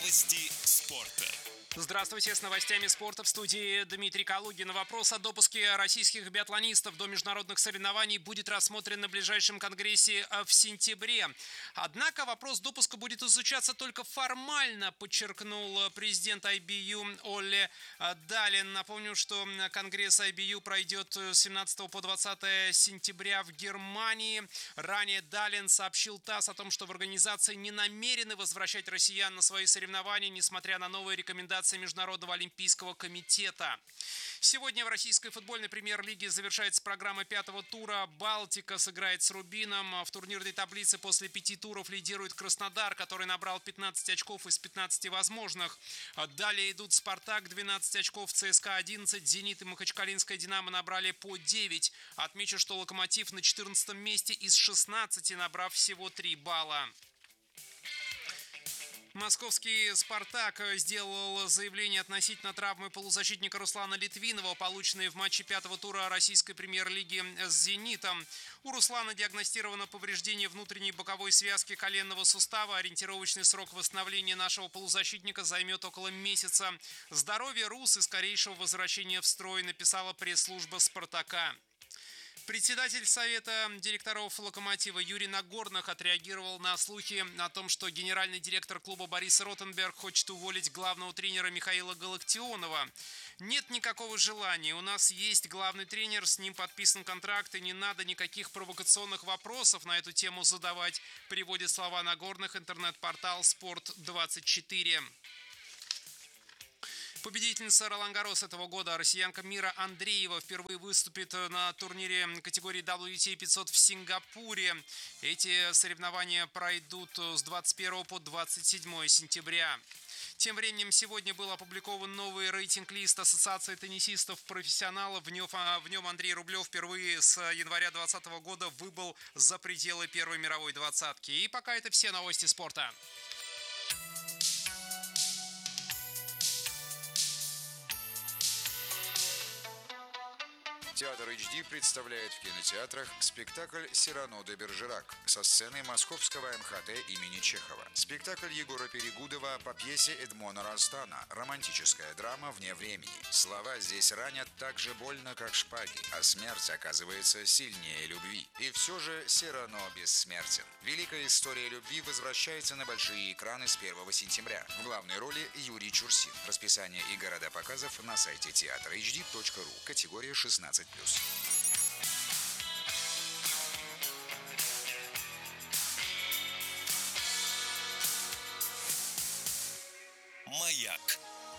Новости спорта. Здравствуйте, с новостями спорта в студии Дмитрий Калугин. Вопрос о допуске российских биатлонистов до международных соревнований будет рассмотрен на ближайшем конгрессе в сентябре. Однако вопрос допуска будет изучаться только формально, подчеркнул президент IBU Олли Далин. Напомню, что конгресс IBU пройдет с 17 по 20 сентября в Германии. Ранее Далин сообщил ТАСС о том, что в организации не намерены возвращать россиян на свои соревнования, несмотря на новые рекомендации Международного олимпийского комитета. Сегодня в российской футбольной премьер-лиге завершается программа пятого тура. «Балтика» сыграет с «Рубином». В турнирной таблице после 5 туров лидирует «Краснодар», который набрал 15 очков из 15 возможных. Далее идут «Спартак» 12 очков, ЦСКА 11, «Зенит» и «Махачкалинская Динамо» набрали по 9. Отмечу, что «Локомотив» на 14 месте из 16, набрав всего 3 балла. Московский «Спартак» сделал заявление относительно травмы полузащитника Руслана Литвинова, полученной в матче пятого тура российской премьер-лиги с «Зенитом». У Руслана диагностировано повреждение внутренней боковой связки коленного сустава. Ориентировочный срок восстановления нашего полузащитника займет около месяца. Здоровье РУС и скорейшего возвращения в строй, написала пресс-служба «Спартака». Председатель Совета директоров «Локомотива» Юрий Нагорных отреагировал на слухи о том, что генеральный директор клуба Борис Ротенберг хочет уволить главного тренера Михаила Галактионова. Нет никакого желания. У нас есть главный тренер, с ним подписан контракт, и не надо никаких провокационных вопросов на эту тему задавать, приводит слова Нагорных интернет-портал «Спорт24». Победительница Ролан-Гаррос этого года, россиянка Мира Андреева, впервые выступит на турнире категории WTA 500 в Сингапуре. Эти соревнования пройдут с 21 по 27 сентября. Тем временем сегодня был опубликован новый рейтинг-лист Ассоциации теннисистов-профессионалов. В нем Андрей Рублев впервые с января 2020 года выбыл за пределы первой мировой двадцатки. И пока это все новости спорта. Театр HD представляет в кинотеатрах спектакль «Сирано де Бержерак» со сцены Московского МХТ имени Чехова. Спектакль Егора Перегудова по пьесе Эдмона Растана «Романтическая драма вне времени». Слова здесь ранят так же больно, как шпаги, а смерть оказывается сильнее любви. И все же Сирано бессмертен. Великая история любви возвращается на большие экраны с 1 сентября. В главной роли Юрий Чурсин. Расписание и города показов на сайте teatrhd.ru. Категория 16+. Маяк.